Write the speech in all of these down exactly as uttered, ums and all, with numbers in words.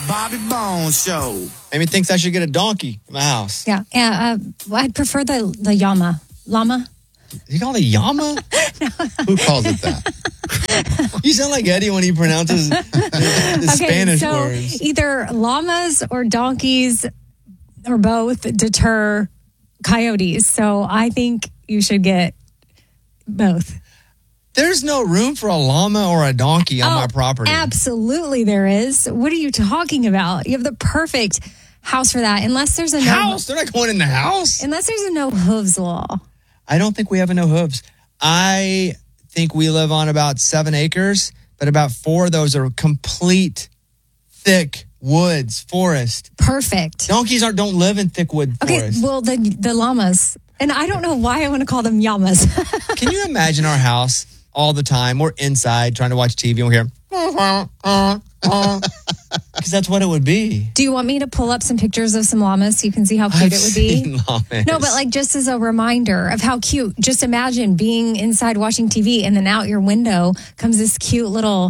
Bobby Bones Show. Amy thinks I should get a donkey in my house. Yeah, yeah. Uh, I'd prefer the the llama. Llama? You call it a llama? No. Who calls it that? You sound like Eddie when he pronounces the, the Okay, Spanish so words. either llamas or donkeys or both deter coyotes. So I think you should get both. There's no room for a llama or a donkey on Oh, my property. Absolutely there is. What are you talking about? You have the perfect house for that. Unless there's a no, House? They're not going in the house. unless there's a no hooves law. I don't think we have a no hooves. I think we live on about seven acres, but about four of those are complete thick woods, forest. Perfect. Donkeys aren't don't live in thick wood Okay, forest. well the the llamas. And I don't know why I want to call them llamas. Can you imagine our house all the time? We're inside trying to watch T V and we hear because that's what it would be. Do you want me to pull up some pictures of some llamas so you can see how cute I've it would be? seen llamas. No, but like just as a reminder of how cute. Just imagine being inside watching T V and then out your window comes this cute little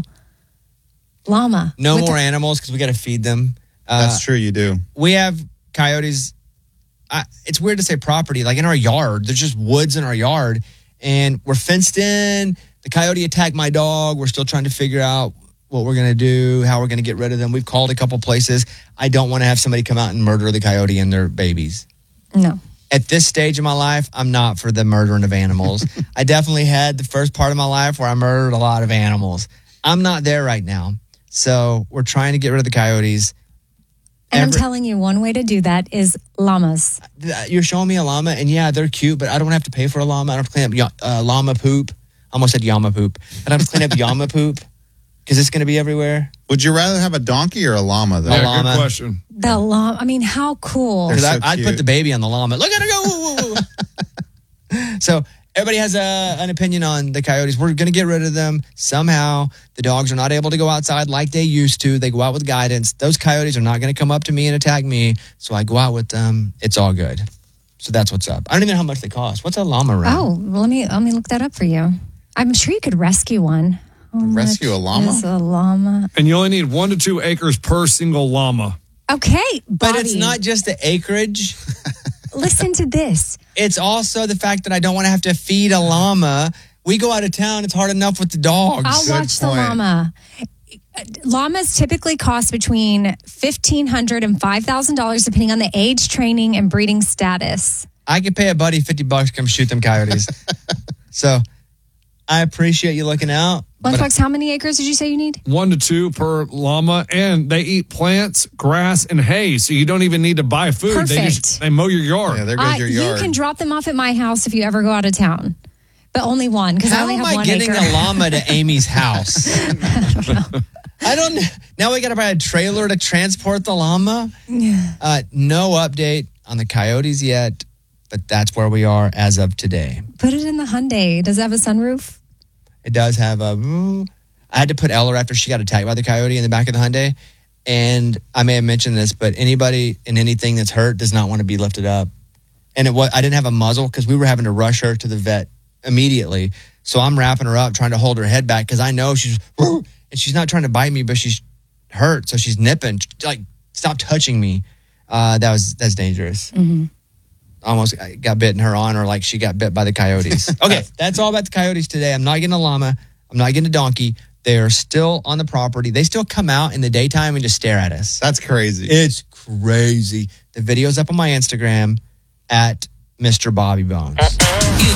llama. No with more the- animals because we got to feed them. Uh, That's true, you do. We have coyotes. I, it's weird to say property, like in our yard. There's just woods in our yard, and we're fenced in. The coyote attacked my dog. We're still trying to figure out what we're going to do, how we're going to get rid of them. We've called a couple places. I don't want to have somebody come out and murder the coyote and their babies. No. At this stage of my life, I'm not for the murdering of animals. I definitely had the first part of my life where I murdered a lot of animals. I'm not there right now. So we're trying to get rid of the coyotes. And Every- I'm telling you, one way to do that is llamas. You're showing me a llama, and yeah, they're cute, but I don't have to pay for a llama. I don't have to clean up uh, llama poop. I almost said llama poop. I don't have to clean up llama poop because it's going to be everywhere. Would you rather have a donkey or a llama, though? A Yeah, llama. good question. The llama. I mean, how cool. They're 'Cause I, so I'd put cute. the baby on the llama. Look at her go. Woo, woo, woo. So everybody has a, an opinion on the coyotes. We're going to get rid of them. Somehow the dogs are not able to go outside like they used to. They go out with guidance. Those coyotes are not going to come up to me and attack me. So I go out with them. It's all good. So that's what's up. I don't even know how much they cost. What's a llama run? Oh, let me let me look that up for you. I'm sure you could rescue one. How Rescue much a llama? is a llama. And you only need one to two acres per single llama. Okay, But it's Bobby, not just the acreage. Listen to this. It's also the fact that I don't want to have to feed a llama. We go out of town. It's hard enough with the dogs. I'll Good watch the point. llama. Llamas typically cost between fifteen hundred dollars and five thousand dollars depending on the age, training, and breeding status. I could pay a buddy fifty bucks to come shoot them coyotes. So I appreciate you looking out. but Lunchbox, how many acres did you say you need? One to two per llama, and they eat plants, grass, and hay, so you don't even need to buy food. They Perfect. just they mow your yard. Yeah, there goes I- your you yard. can drop them off at my house if you ever go out of town, but only one because I How only am have I one getting acre. a llama to Amy's house? I don't know. Now we got to buy a trailer to transport the llama. Uh, no update on the coyotes yet, but that's where we are as of today. Put it in the Hyundai. Does it have a sunroof? It does have a. I had to put Eller after she got attacked by the coyote in the back of the Hyundai. And I may have mentioned this, but anybody in anything that's hurt does not want to be lifted up. And it was, I didn't have a muzzle because we were having to rush her to the vet immediately. So I'm wrapping her up, trying to hold her head back because I know she's, and she's not trying to bite me, but she's hurt. So she's nipping, like, stop touching me. Uh, that was, that's dangerous. Mm-hmm. Almost got bitten her on, or like she got bit by the coyotes. Okay, that's all about the coyotes today. I'm not getting a llama. I'm not getting a donkey. They are still on the property. They still come out in the daytime and just stare at us. That's crazy. It's crazy. The video's up on my Instagram at Mister Bobby Bones.